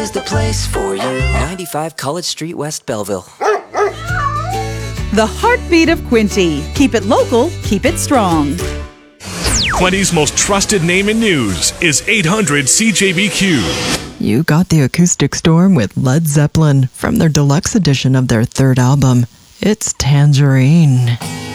is the place for you. 95 College Street, West Belleville. The heartbeat of Quinty. Keep it local, keep it strong. Quinty's most trusted name in news is 800 CJBQ. You got the acoustic storm with Led Zeppelin from their deluxe edition of their third album. It's Tangerine.